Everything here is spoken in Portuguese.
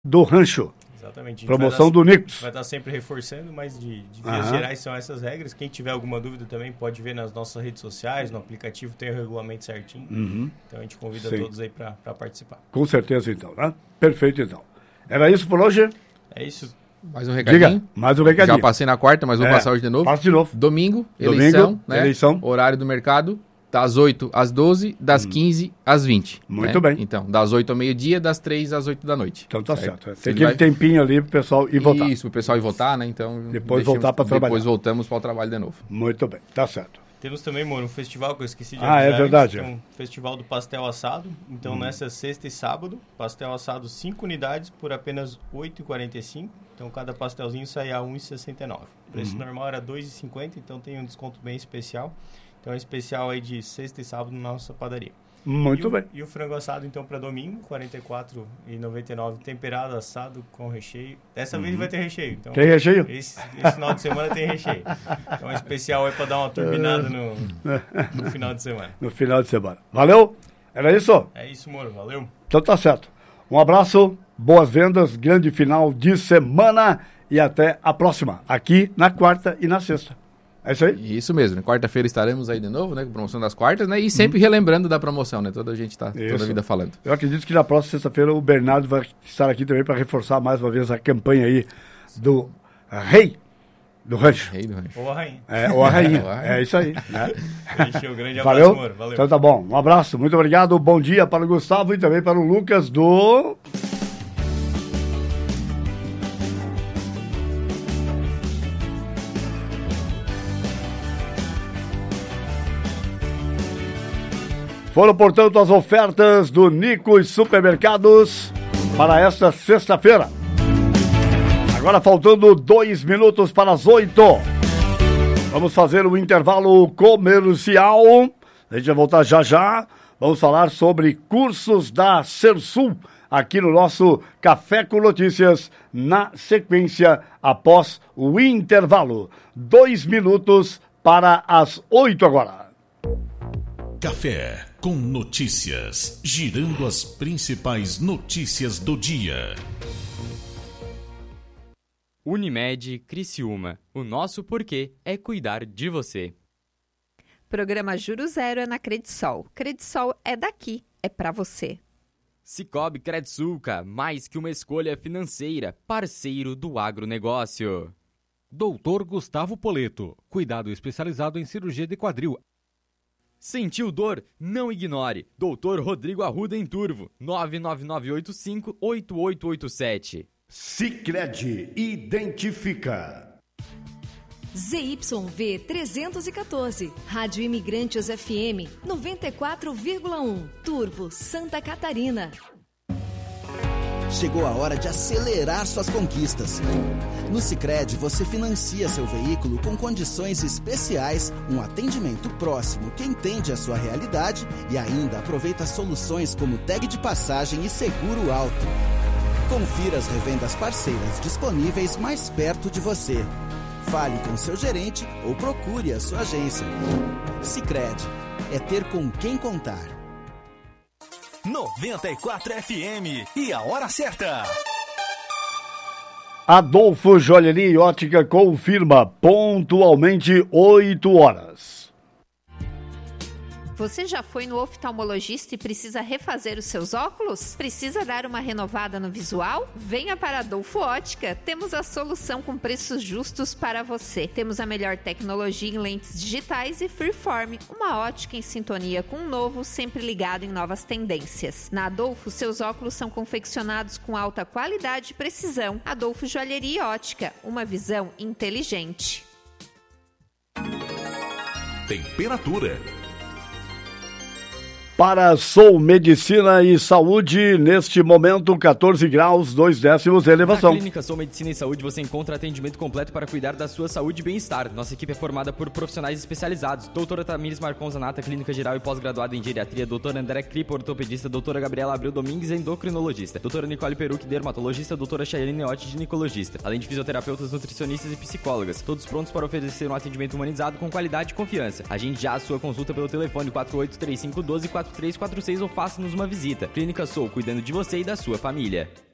do Rancho. Exatamente. Promoção do Nicos. Vai estar sempre reforçando, mas de vias gerais são essas regras. Quem tiver alguma dúvida também pode ver nas nossas redes sociais, no aplicativo tem o regulamento certinho. Então a gente convida todos aí para participar. Com certeza então, né? Perfeito então. Era isso por hoje? É isso. Mais um recadinho? Diga, mais um recadinho. Já passei na quarta, mas vou passar hoje de novo. Passa de novo. Domingo, eleição. Eleição. Horário do mercado, das 8 às 12, das 15 às 20. Muito bem. Então, das 8 ao meio-dia, das 3 às 8 da noite. Então tá certo. Tem aquele tempinho ali pro pessoal ir votar. Isso, pro pessoal ir votar, né? Então, depois voltar para trabalhar. Depois voltamos para o trabalho de novo. Muito bem, tá certo. Temos também, Moro, um festival que eu esqueci de avisar. É verdade. Um festival do pastel assado. Então, nessa sexta e sábado, pastel assado 5 unidades por apenas R$ 8,45. Então, cada pastelzinho sai a R$ 1,69. O preço normal era R$ 2,50, então tem um desconto bem especial. Então, é especial aí de sexta e sábado na nossa padaria. Muito bem. E o frango assado, então, para domingo, R$ 44,99, temperado, assado, com recheio. Dessa vez vai ter recheio. Então, tem recheio? Esse final de semana tem recheio. Então, é especial aí para dar uma turbinada no final de semana. No final de semana. Valeu? Era isso? É isso, Moro. Valeu. Então tá certo. Um abraço, boas vendas, grande final de semana e até a próxima, aqui na quarta e na sexta. É isso aí? Isso mesmo. Na quarta-feira estaremos aí de novo, né? Com promoção das quartas, né? E sempre relembrando da promoção, né? Toda a gente tá toda a vida falando. Eu acredito que na próxima sexta-feira o Bernardo vai estar aqui também para reforçar mais uma vez a campanha aí do Rei do Rancho. Rei do Rancho. Ou a rainha. Ou a rainha. É isso aí. Né? Fechou. Grande abraço, Moro. Valeu. Então tá bom. Um abraço. Muito obrigado. Bom dia para o Gustavo e também para o Lucas do... Foram, portanto, as ofertas do Nicos Supermercados para esta sexta-feira. Agora faltando 2 minutos para as 8. Vamos fazer o intervalo comercial. A gente vai voltar já já. Vamos falar sobre cursos da Sersul aqui no nosso Café com Notícias na sequência após o intervalo. 2 minutos para as 8 agora. Café com Notícias, girando as principais notícias do dia. Unimed Criciúma, o nosso porquê é cuidar de você. Programa Juro Zero é na Credisol. Credisol é daqui, é pra você. Cicobi Credsulca, mais que uma escolha financeira, parceiro do agronegócio. Doutor Gustavo Poleto, cuidado especializado em cirurgia de quadril. Sentiu dor? Não ignore. Doutor Rodrigo Arruda em Turvo, 99985-8887. Sicredi identifica. ZYV 314, Rádio Imigrantes FM 94,1, Turvo, Santa Catarina. Chegou a hora de acelerar suas conquistas. No Sicredi, você financia seu veículo com condições especiais, um atendimento próximo que entende a sua realidade e ainda aproveita soluções como tag de passagem e seguro alto. Confira as revendas parceiras disponíveis mais perto de você. Fale com seu gerente ou procure a sua agência. Sicredi, é ter com quem contar. 94 FM e a hora certa. Adolfo Joalheria e Ótica confirma pontualmente 8 horas. Você já foi no oftalmologista e precisa refazer os seus óculos? Precisa dar uma renovada no visual? Venha para Adolfo Ótica. Temos a solução com preços justos para você. Temos a melhor tecnologia em lentes digitais e Freeform, uma ótica em sintonia com o novo, sempre ligado em novas tendências. Na Adolfo, seus óculos são confeccionados com alta qualidade e precisão. Adolfo Joalheria e Ótica, uma visão inteligente. Temperatura. Para Sou Medicina e Saúde, neste momento, 14 graus, 2 décimos de elevação. Na Clínica Sou Medicina e Saúde você encontra atendimento completo para cuidar da sua saúde e bem-estar. Nossa equipe é formada por profissionais especializados. Doutora Tamires Marcon Zanata, Clínica Geral e pós-graduada em Geriatria. Doutora André Kripa, ortopedista. Doutora Gabriela Abreu Domingues, endocrinologista. Doutora Nicole Peruc, dermatologista. Doutora Chayane Neotti, ginecologista. Além de fisioterapeutas, nutricionistas e psicólogas. Todos prontos para oferecer um atendimento humanizado com qualidade e confiança. Agende já a sua consulta pelo telefone 483512 4346 ou faça-nos uma visita. Clínica Sou, cuidando de você e da sua família.